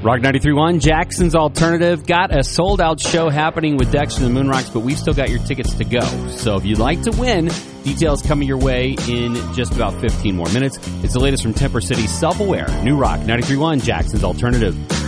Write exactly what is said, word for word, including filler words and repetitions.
Rock ninety-three point one, Jackson's Alternative. Got a sold-out show happening with Dexter and the Moonrocks, but we've still got your tickets to go. So if you'd like to win, details coming your way in just about fifteen more minutes. It's the latest from Temper City, Self-Aware. New Rock ninety-three point one, Jackson's Alternative.